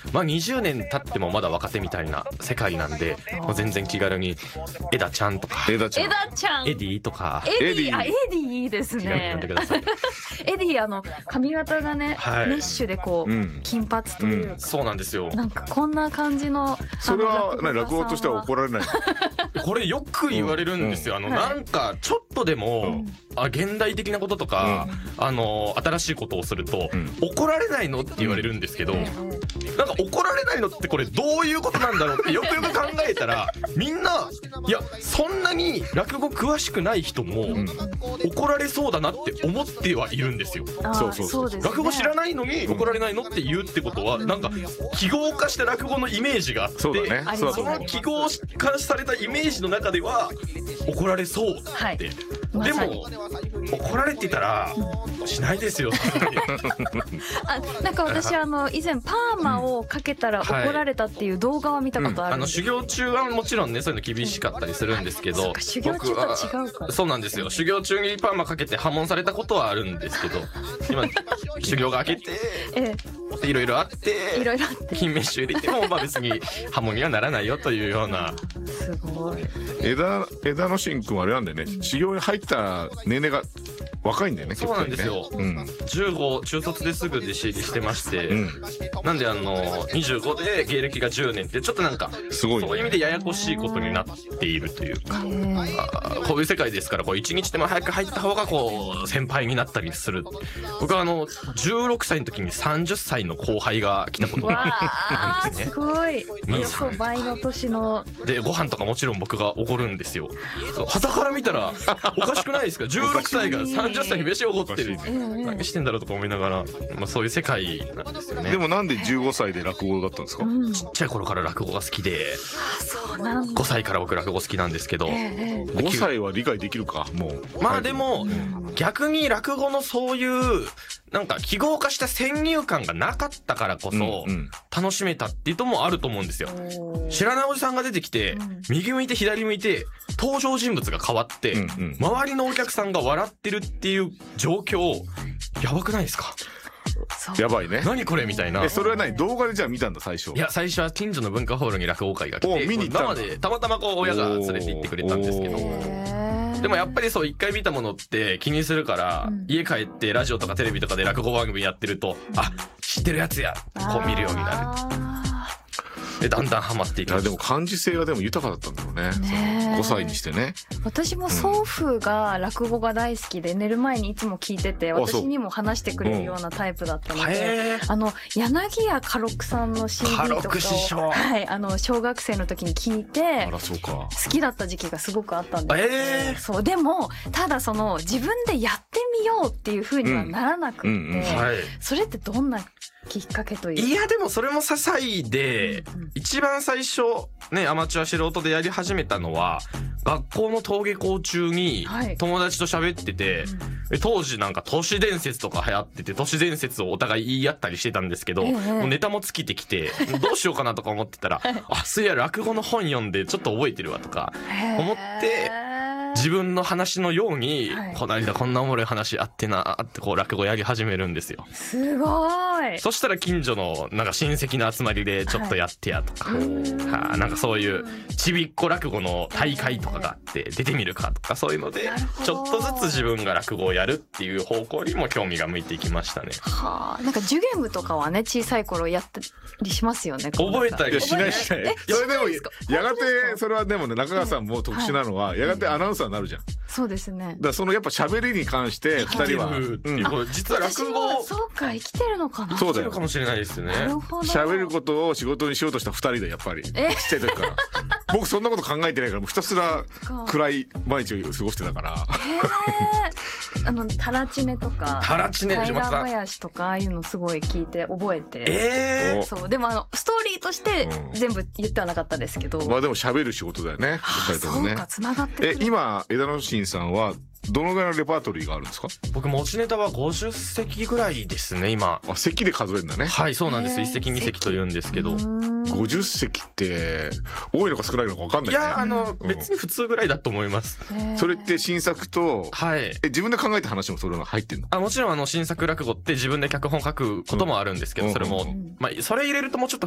まあ20年経ってもまだ若手みたいな世界なんで、もう全然気軽にエダちゃんとかエダちゃんエディとかエディいいです気軽に呼んでね。 ください。 エディ髪型がね、 はいメッシュでこう、金髪というか、 そうなんですよ。 なんかこんな感じのそれは家さん落語としては怒られないこれよく言われるんですよ。なんかちょっとでも、現代的なこととか、新しいことをすると、怒られないのって言われるんですけど、なんか怒られないのってこれどういうことなんだろうってよくよく考えたら、みんないやそんなに落語詳しくない人も怒られそうだなって思ってはいるんですよ。 そうですね。 落語知らないのに怒られないのって言うってことは、なんか記号化した落語のイメージがあって、 そうだねその記号化されたイメージの中では怒られそうって、 はいでまさにも怒られてたらしないですよ。 なんか私以前パーマをかけたら怒られたっていう動画は見たことあるんです。 修行中はもちろんねそういうの厳しかったりするんですけど、 修行中と違うから。 そうなんですよ。修行中にパーマかけて破門されたことはあるんですけど、今修行が明けていろいろあっていろいろあって金メッシュ入れてもまあ別に破門にはならないよというような。 すごい。 枝野真君はあれなんだよね、修行に入った年齢が若いんだよね。 そうなんですよ、15中卒ですぐ弟子入りしてまして、なんで25で芸歴が10年ってちょっとなんかすごい、 そういう意味でややこしいことになっているというか、こういう世界ですからこう1日でも早く入った方がこう先輩になったりする。僕は16歳の時に30歳の後輩が来たことがあるんですね。 すごい。およそ倍の年のでご飯とかもちろん僕がおごるんですよ。傍から見たらおかしくないですか。16歳が30歳に飯をおごってる、何してんだろうとか思いながら、まあ、そういう世界なんですよね。 でもなんで15歳で落語だったんですか。 ちっちゃい頃から落語が好きで、 そうなんだ。 5歳から僕落語好きなんですけど、 5歳は理解できるかもう。 まあでも逆に落語のそういうなんか記号化した先入観がなかったからこそ楽しめたっていうともあると思うんですよ。知らないおじさんが出てきて右向いて左向いて登場人物が変わって周りのお客さんが笑ってるっていう状況やばくないですか。 やばいね。 何これみたいな。 それは何動画でじゃあ見たんだ最初。 いや最初は近所の文化ホールに落語会が来て見に行った生でたまたまこう親が連れて行ってくれたんですけど、でもやっぱりそう一回見たものって気にするから、家帰ってラジオとかテレビとかで落語番組やってるとあ知ってるやつやこう見るようになる。でだんだんハマっていく。 いやでも感受性はでも豊かだったんだろうね。5歳にしてね。 私も祖父が落語が大好きで寝る前にいつも聞いてて、私にも話してくれるようなタイプだったので、柳家家六さんの CD とかを、はい、小学生の時に聞いて好きだった時期がすごくあったんです。そうでもただその自分でやってみようっていう風にはならなくて、それってどんなきっかけというか。 いやでもそれも些細で、一番最初ねアマチュア素人でやり始めたのは学校の登下校中に友達と喋ってて、当時なんか都市伝説とか流行ってて都市伝説をお互い言い合ったりしてたんですけど、もうネタも尽きてきてどうしようかなとか思ってたらあそういや落語の本読んでちょっと覚えてるわとか思って自分の話のように、この間こんなおもろい話あってなってこう落語やり始めるんですよ。 すごい。 そしたら近所のなんか親戚の集まりでちょっとやってやとか、なんかそういうちびっこ落語の大会とかがあって出てみるかとかそういうのでちょっとずつ自分が落語をやるっていう方向にも興味が向いていきましたね。 なんかジュゲームとかはね小さい頃やったりしますよね。 覚えたりしないしない。それでもやがてそれはでもね中川さんも特殊なのはやがてアナウンサーになるじゃん。 そうですね。 だからそのやっぱ喋りに関して2人は実は落語そうか生きてるのかな。 そうだよかもしれないですね。 喋ることを仕事にしようとした2人でやっぱりちっちゃい時から僕そんなこと考えてないからひたすら暗い毎日を過ごしてたから。 タラチネとか平林とかああいうのすごい聞いて覚えて、そうでもストーリーとして全部言ってはなかったですけど、 まあでも喋る仕事だよね。 そうか繋がってくる。 今枝野真さんはどのぐらいのレパートリーがあるんですか。 僕持ちネタは50席ぐらいですね今。 席で数えるんだね。 はいそうなんです。1席2席と言うんですけど 50席って多いのか少ないのか分かんないね。 いや別に普通ぐらいだと思います。 それって新作と自分で考えた話もそれが入ってるの。 もちろん新作落語って自分で脚本書くこともあるんですけど、それもまあそれ入れるともうちょっと